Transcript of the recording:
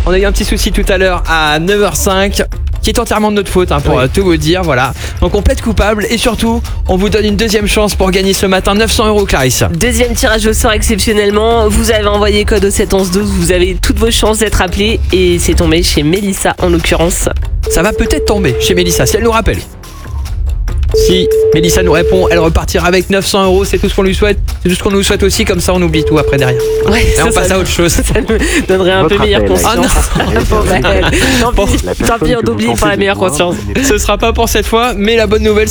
On a eu un petit souci tout à l'heure à 9h05 qui est entièrement de notre faute pour tout vous dire, voilà. Donc on plaide coupable et surtout on vous donne une deuxième chance pour gagner ce matin 900 €, Clarisse. Deuxième tirage au sort exceptionnellement, vous avez envoyé code au 7 11 12, vous avez toutes vos chances d'être appelé et c'est tombé chez Mélissa en l'occurrence. Ça va peut-être tomber chez Mélissa si elle nous rappelle. Si Mélissa nous répond, elle repartira avec 900 €, c'est tout ce qu'on lui souhaite. C'est tout ce qu'on nous souhaite aussi, comme ça on oublie tout après derrière. Ouais, Et on passe à autre chose. Ça nous donnerait un peu Votre meilleure appel. conscience. Tant pis, La tant pis, on oublie par la meilleure conscience. Ce sera pas pour cette fois, mais la bonne nouvelle